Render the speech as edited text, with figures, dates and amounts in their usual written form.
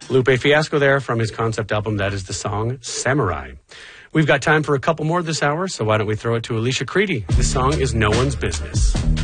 Lupe Fiasco there from his concept album. That is the song Samurai. We've got time for a couple more this hour, so why don't we throw it to Alicia Creedy. This song is No One's Business.